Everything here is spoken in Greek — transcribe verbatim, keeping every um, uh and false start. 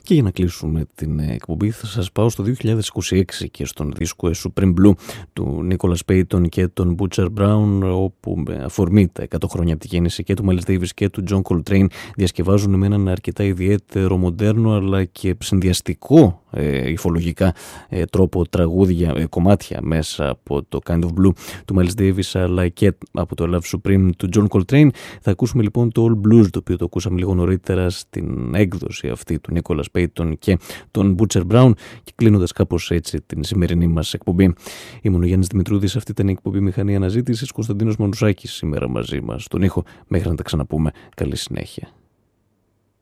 Και για να κλείσουμε την εκπομπή θα σας πάω στο δύο χιλιάδες είκοσι έξι και στον δίσκο Supreme Blue του Nicholas Payton και τον Butcher Brown, όπου με αφορμή τα εκατό χρόνια από τη γέννηση και του Miles Davis και του John Coltrane διασκευάζουν με έναν αρκετά ιδιαίτερο, μοντέρνο αλλά και συνδυαστικό ε, υφολογικά ε, τρόπο τραγούδια, ε, κομμάτια μέσα από το Kind of Blue του Miles Davis αλλά και από το Love Supreme του John Coltrane. Θα ακούσουμε λοιπόν το All Blues, το οποίο το ακούσαμε λίγο νωρίτερα στην έκδοση αυτή του Nicholas Payton και τον Butcher Brown, και κλείνοντας κάπως έτσι την σημερινή μας εκπομπή. Ήμουν ο Γιάννης Δημητρούδης, αυτή ήταν η εκπομπή Μηχανή Αναζήτησης, Κωνσταντίνος Μανουσάκης σήμερα μαζί μας στον ήχο. Μέχρι να τα ξαναπούμε, καλή συνέχεια.